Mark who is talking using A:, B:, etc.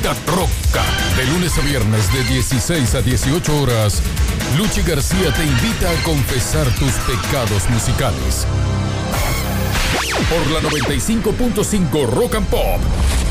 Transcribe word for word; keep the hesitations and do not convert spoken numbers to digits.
A: Vida Troca. De lunes a viernes de dieciséis a dieciocho horas, Luchi García te invita a confesar tus pecados musicales. Por la noventa y cinco punto cinco Rock and Pop.